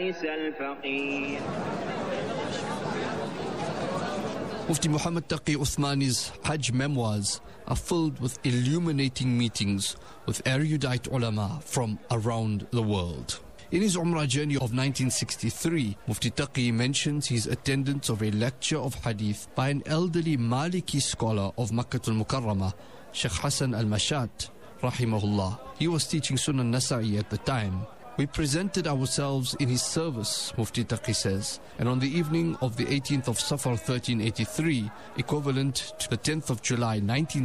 البائس الفقير. Mufti Muhammad Taqi Uthmani's Hajj memoirs are filled with illuminating meetings with erudite ulama from around the world. In his Umrah journey of 1963, Mufti Taqi mentions his attendance of a lecture of hadith by an elderly Maliki scholar of Makkah al-Mukarramah, Sheikh Hassan al-Mashat, rahimahullah. He was teaching Sunan Nasa'i at the time. We presented ourselves in his service, Mufti Taqi says, and on the evening of the 18th of Safar 1383, equivalent to the 10th of July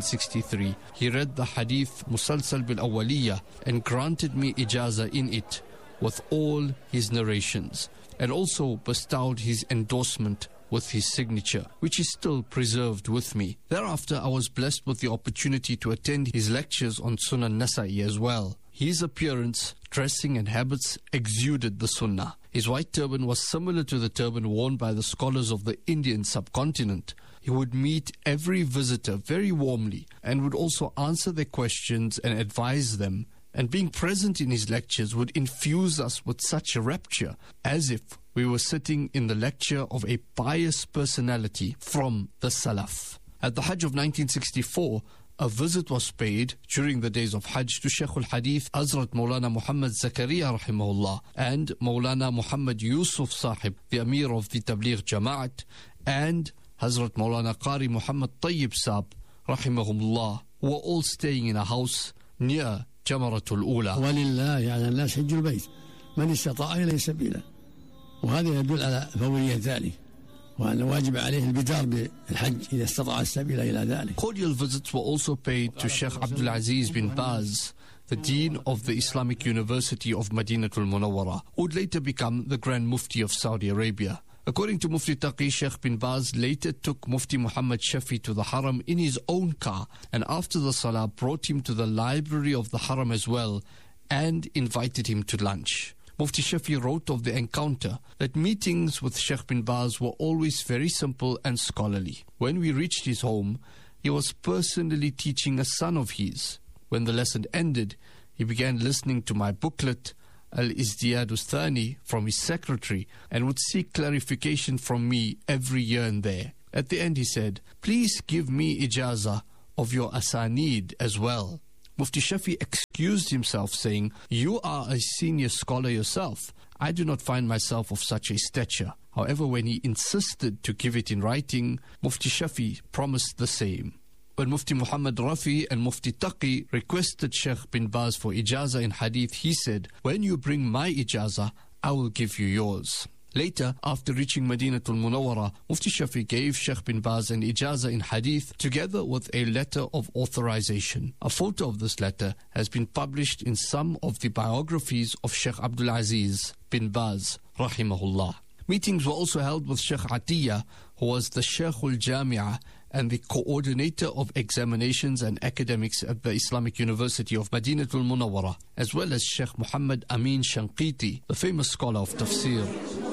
1963, he read the hadith Musalsal bil Awwaliyah and granted me ijaza in it with all his narrations, and also bestowed his endorsement with his signature, which is still preserved with me. Thereafter, I was blessed with the opportunity to attend his lectures on Sunan Nasa'i as well. His appearance, dressing and habits exuded the Sunnah. His white turban was similar to the turban worn by the scholars of the Indian subcontinent. He would meet every visitor very warmly and would also answer their questions and advise them. And being present in his lectures would infuse us with such a rapture, as if we were sitting in the lecture of a pious personality from the Salaf. At the Hajj of 1964, a visit was paid during the days of Hajj to Shaykh al-Hadith Hazrat Maulana Muhammad Zakaria rahimahullah and Maulana Muhammad Yusuf Sahib, the Amir of the Tabligh Jama'at, and Hazrat Maulana Qari Muhammad Tayyib Saab rahimahullah, who were all staying in a house near Jamaratul Ula. ولله على الناس حج البيت من استطاع إليه سبيلا، وهذا يدل على فورية ذلك وأن واجب عليه البدار بالحج إذا استطاع السبيل إلى ذلك. Cordial visits were also paid to Sheikh Abdul Aziz bin Baz, the Dean of the Islamic University of Madinatul Munawwara, who would later become the Grand Mufti of Saudi Arabia. According to Mufti Taqi, Sheikh bin Baz later took Mufti Muhammad Shafi to the Haram in his own car, and after the Salah brought him to the library of the Haram as well and invited him to lunch. Mufti Shafi wrote of the encounter that meetings with Sheikh bin Baz were always very simple and scholarly. When we reached his home, he was personally teaching a son of his. When the lesson ended, he began listening to my booklet, Al-Izdiyad Thani, from his secretary, and would seek clarification from me every here and there. At the end he said, "Please give me ijaza of your asanid as well." Mufti Shafi excused himself, saying, "You are a senior scholar yourself. I do not find myself of such a stature." However, when he insisted to give it in writing, Mufti Shafi promised the same. When Mufti Muhammad Rafi and Mufti Taqi requested Sheikh bin Baz for ijaza in hadith, he said, "When you bring my ijaza, I will give you yours." Later, after reaching Madinatul Munawwara, Mufti Shafi gave Sheikh bin Baz an ijaza in hadith together with a letter of authorization. A photo of this letter has been published in some of the biographies of Sheikh Abdul Aziz bin Baz, rahimahullah. Meetings were also held with Sheikh Atiyah, who was the Sheikh al-Jami'ah and the coordinator of examinations and academics at the Islamic University of Madinatul Munawwara, as well as Sheikh Muhammad Amin Shanqiti, the famous scholar of tafsir.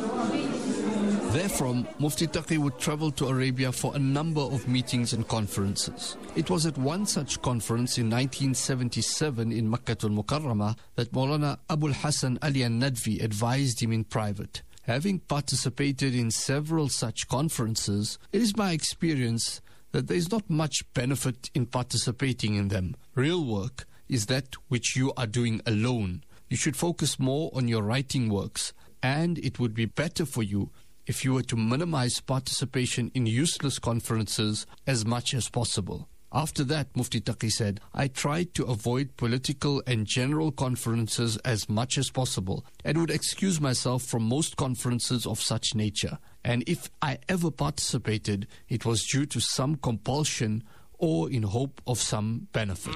Therefrom, Mufti Taqi would travel to Arabia for a number of meetings and conferences. It was at one such conference in 1977 in Makkah al-Mukarramah that Maulana Abul Hassan Ali al-Nadvi advised him in private. Having participated in several such conferences, it is my experience that there is not much benefit in participating in them. Real work is that which you are doing alone. You should focus more on your writing works, and it would be better for you if you were to minimize participation in useless conferences as much as possible. After that, Mufti Taqi said, I tried to avoid political and general conferences as much as possible and would excuse myself from most conferences of such nature. And if I ever participated, it was due to some compulsion or in hope of some benefit.